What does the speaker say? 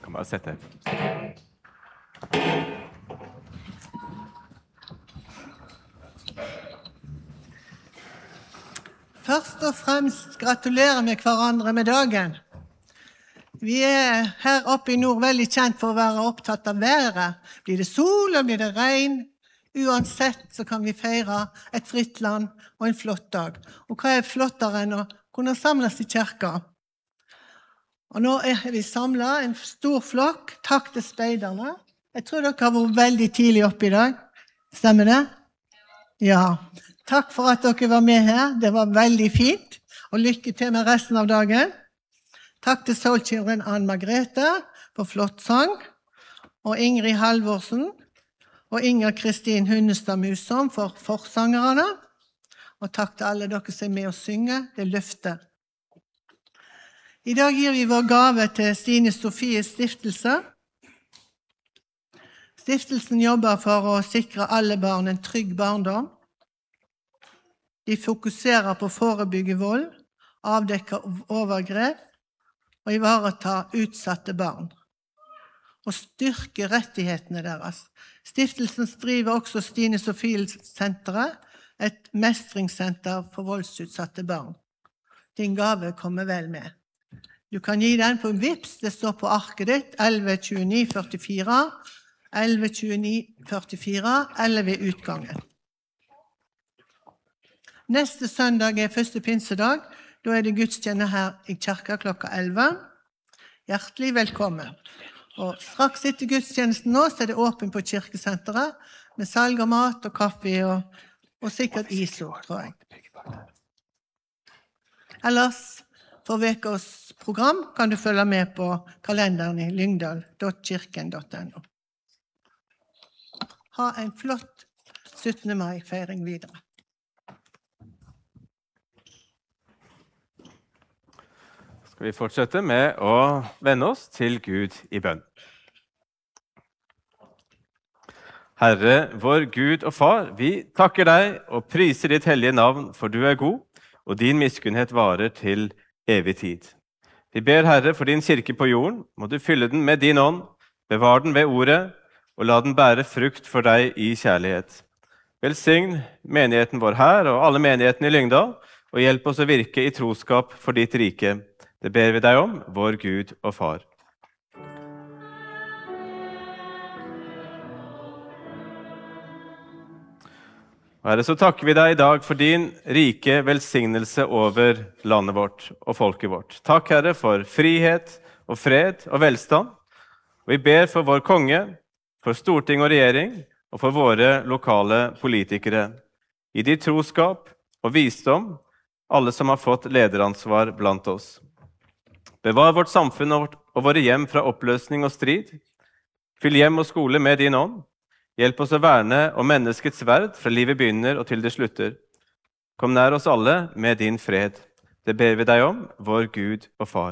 Kan bare sette. Først og fremst gratulerer vi hverandre med dagen. Vi her oppe i nord veldig kjent for å være opptatt av været. Blir det sol og blir det regn, uansett så kan vi feire et fritt land og en flott dag. Og hva flottere enn å kunne samles i kirka? Og nå vi samlet en stor flokk. Takk til speiderne. Jeg tror dere har vært veldig tidlig oppe i dag. Stemmer det? Ja. Takk for at dere var med her. Det var veldig fint. Og lykke til med resten av dagen. Takk til Soul Children Ann Margrethe for flott sang. Og Ingrid Halvorsen og Inger Kristin Hunnestad Musom for forsangerne. Og takk til alle dere som er med og synger. Det løfter. I dag gir vi vår gave til Stine Sofies stiftelse. Stiftelsen jobber for å sikre alle barn en trygg barndom. De fokuserer på å forebygge vold, avdekke overgrep og ivareta utsatte barn. Og styrke rettighetene deres. Stiftelsen driver også Stine Sofies senteret, et mestringssenter for voldsutsatte barn. Din gave kommer vel med. Du kan gi den på Vipps, det står på arket ditt, 112944, 112944, eller ved utgangen. Neste søndag første pinsedag, da det gudstjeneste her i kirka klokka 11. Hjertelig velkommen. Og straks etter gudstjenesten nå, så det åpent på kirkesenteret, med salg av mat og kaffe og sikkert iso, tror jeg. Ellers, for ukas program kan du følge med på kalenderen i lyngdal.kirken.no. Ha en flott 17. mai-feiring videre. Skal vi fortsette med å vende oss til Gud i bønn. Herre, vår Gud og Far, vi takker deg og priser ditt hellige navn, for du god, og din miskunnhet varer til evig tid. Vi ber, Herre, for din kirke på jorden, må du fylle den med din ånd, bevar den ved ordet, og la den bære frukt for deg i kjærlighet. Velsign menigheten vår her, og alle menighetene i Lyngdal, og hjelp oss å virke i troskap for ditt rike. Det ber vi deg om, vår Gud og Far. Herre, så takker vi deg i dag for din rike velsignelse over landet vårt og folket vårt. Takk, Herre, for frihet og fred og velstand. Og vi ber for vår konge, for storting og regjering, og for våre lokale politikere. I ditt troskap og visdom, alle som har fått lederansvar blant oss. Bevar vårt samfunn og våre hjem fra oppløsning og strid. Fyll hjem og skole med din ånd. Hjelp oss å verne om menneskets verd fra livet begynner og til det slutter. Kom nær oss alle med din fred. Det ber vi deg om, vår Gud og Far.